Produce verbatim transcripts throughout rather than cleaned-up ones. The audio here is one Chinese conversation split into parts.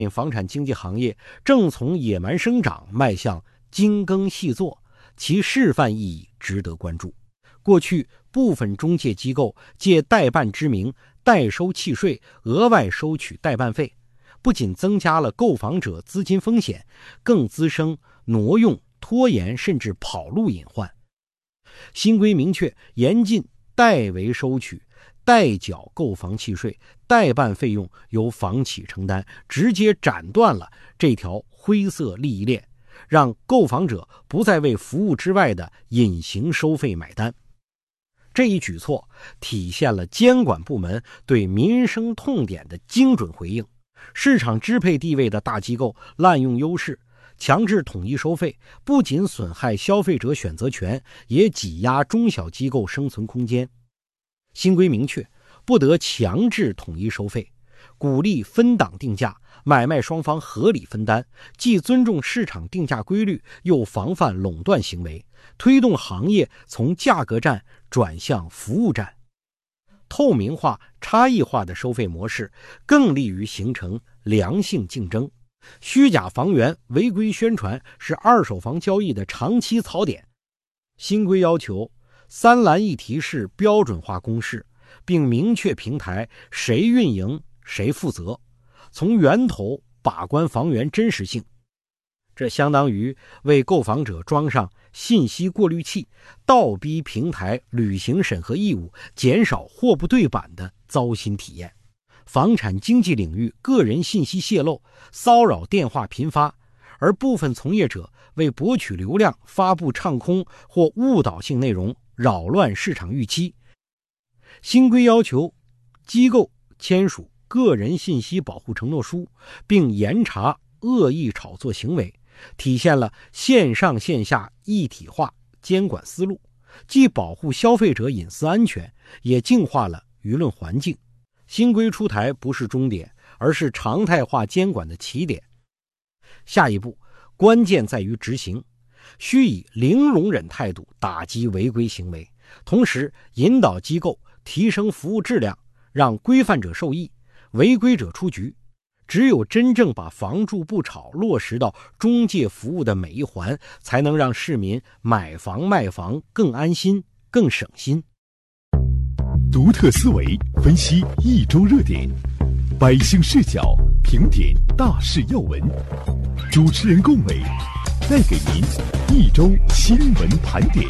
房产经纪行业正从野蛮生长迈向精耕细作，其示范意义值得关注。过去部分中介机构借代办之名代收契税，额外收取代办费，不仅增加了购房者资金风险，更滋生挪用、拖延甚至跑路隐患。新规明确严禁代为收取、代缴购房契税，代办费用由房企承担，直接斩断了这条灰色利益链，让购房者不再为服务之外的隐形收费买单。这一举措体现了监管部门对民生痛点的精准回应。市场支配地位的大机构滥用优势，强制统一收费，不仅损害消费者选择权，也挤压中小机构生存空间。新规明确，不得强制统一收费，鼓励分档定价，买卖双方合理分担，既尊重市场定价规律，又防范垄断行为，推动行业从价格战转向服务战。透明化、差异化的收费模式更利于形成良性竞争。虚假房源、违规宣传是二手房交易的长期槽点。新规要求三栏一提示标准化公示，并明确平台谁运营谁负责，从源头把关房源真实性。这相当于为购房者装上信息过滤器，倒逼平台履行审核义务，减少货不对版的糟心体验。房产经纪领域个人信息泄露、骚扰电话频发，而部分从业者为博取流量发布唱空或误导性内容，扰乱市场预期。新规要求机构签署个人信息保护承诺书，并严查恶意炒作行为，体现了线上线下一体化监管思路，既保护消费者隐私安全，也净化了舆论环境。新规出台不是终点，而是常态化监管的起点。下一步关键在于执行，需以零容忍态度打击违规行为，同时引导机构提升服务质量，让规范者受益，违规者出局。只有真正把房住不炒落实到中介服务的每一环，才能让市民买房卖房更安心、更省心。 独特思维分析一周热点，百姓视角评点大事要闻，主持人龚伟带给您一周新闻盘点。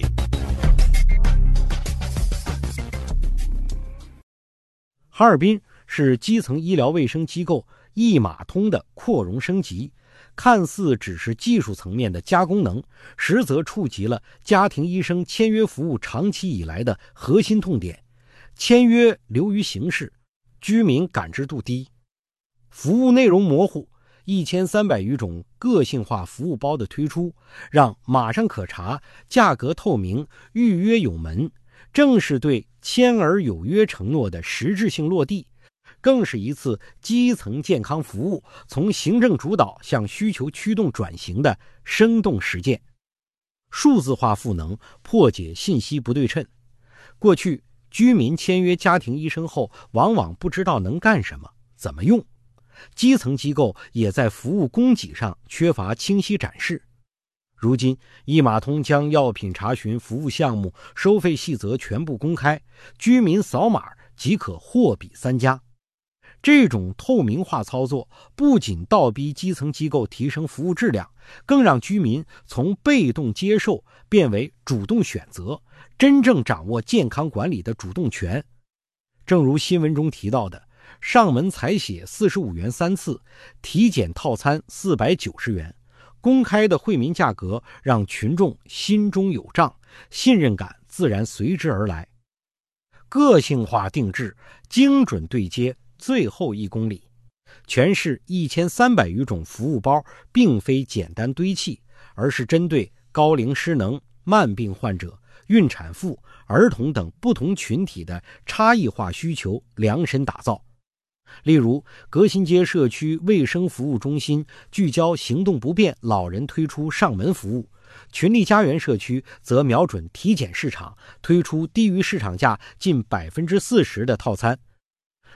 哈尔滨是基层医疗卫生机构一码通的扩容升级，看似只是技术层面的加功能，实则触及了家庭医生签约服务长期以来的核心痛点。签约流于形式，居民感知度低，服务内容模糊，一千三百余种个性化服务包的推出，让马上可查、价格透明、预约有门，正是对签而有约承诺的实质性落地，更是一次基层健康服务从行政主导向需求驱动转型的生动实践。数字化赋能，破解信息不对称。过去居民签约家庭医生后，往往不知道能干什么、怎么用。基层机构也在服务供给上缺乏清晰展示。如今，一码通将药品查询服务项目、收费细则全部公开，居民扫码即可货比三家。这种透明化操作不仅倒逼基层机构提升服务质量，更让居民从被动接受变为主动选择，真正掌握健康管理的主动权。正如新闻中提到的，上门采血四十五元三次，体检套餐四百九十元，公开的惠民价格让群众心中有账，信任感自然随之而来。个性化定制，精准对接最后一公里。全市一千三百余种服务包并非简单堆砌，而是针对高龄失能、慢病患者、孕产妇、儿童等不同群体的差异化需求量身打造。例如，革新街社区卫生服务中心聚焦行动不便老人推出上门服务，群力家园社区则瞄准体检市场，推出低于市场价近百分之四十的套餐。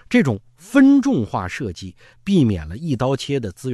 这种分众化设计避免了一刀切的资源